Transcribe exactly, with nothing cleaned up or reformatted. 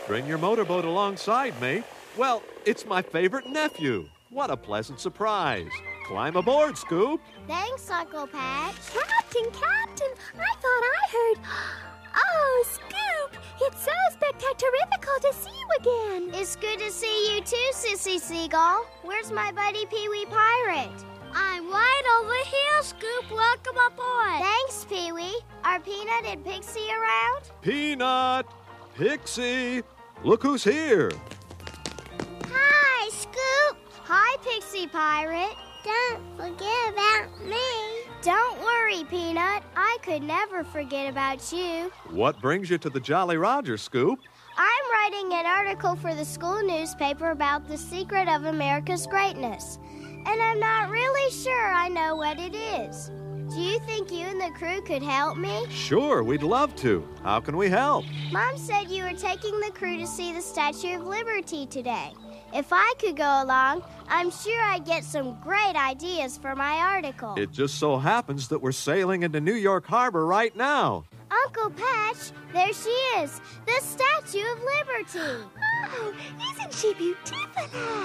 Bring your motorboat alongside, mate. Well, it's my favorite nephew. What a pleasant surprise. Climb aboard, Scoop. Thanks, Uncle Patch. Captain, Captain, I thought I heard... Oh, Scoop, it's so spectacular to see you again. It's good to see you too, Sissy Seagull. Where's my buddy Pee-wee Pirate? I'm right over here, Scoop. Welcome aboard. Thanks, Pee-wee. Are Peanut and Pixie around? Peanut! Pixie! Look who's here. Hi, Scoop. Hi, Pixie Pirate. Don't forget about me. Don't worry, Peanut. I could never forget about you. What brings you to the Jolly Roger, Scoop? I'm writing an article for the school newspaper about the secret of America's greatness. And I'm not really sure I know what it is. Do you think you and the crew could help me? Sure, we'd love to. How can we help? Mom said you were taking the crew to see the Statue of Liberty today. If I could go along, I'm sure I'd get some great ideas for my article. It just so happens that we're sailing into New York Harbor right now. Uncle Patch, there she is, the Statue of Liberty. Oh, isn't she beautiful?